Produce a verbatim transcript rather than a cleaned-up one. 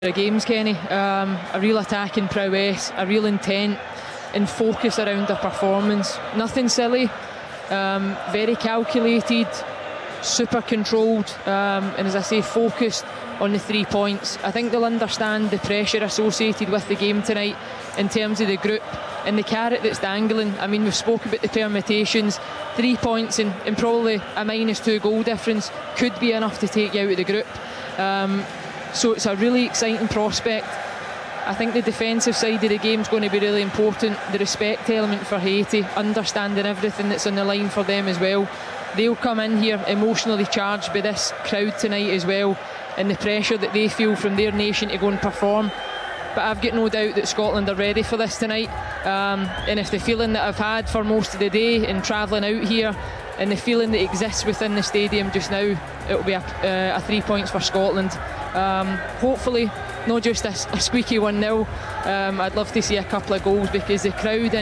The games, Kenny, um, a real attacking prowess, a real intent and focus around their performance. Nothing silly, um, very calculated, super controlled, um, and as I say, focused on the three points. I think they'll understand the pressure associated with the game tonight in terms of the group and the carrot that's dangling. I mean, we've spoken about the permutations. Three points and, and probably a minus two goal difference could be enough to take you out of the group. Um, So it's a really exciting prospect. I think the defensive side of the game is going to be really important. The respect element for Haiti, understanding everything that's on the line for them as well. They'll come in here emotionally charged by this crowd tonight as well, and the pressure that they feel from their nation to go and perform. But I've got no doubt that Scotland are ready for this tonight. Um, and if the feeling that I've had for most of the day in travelling out here, and the feeling that exists within the stadium just now, it'll be a, uh, a three points for Scotland. Um, hopefully not just a, a squeaky one nil. um, I'd love to see a couple of goals, because the crowd in